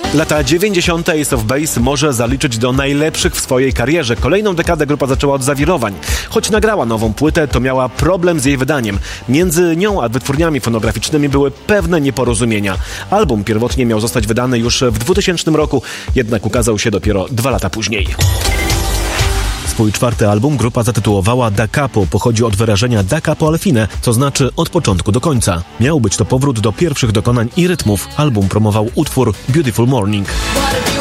Lata 90. Ace of Base może zaliczyć do najlepszych w swojej karierze. Kolejną dekadę grupa zaczęła od zawirowań. Choć nagrała nową płytę, to miała problem z jej wydaniem. Między nią a wytwórniami fonograficznymi były pewne nieporozumienia. Album pierwotnie miał zostać wydany już w 2000 roku, jednak ukazał się dopiero 2 lata później. Swój 4. album grupa zatytułowała Da Capo. Pochodzi od wyrażenia Da Capo al fine, co znaczy od początku do końca. Miał być to powrót do pierwszych dokonań i rytmów. Album promował utwór Beautiful Morning.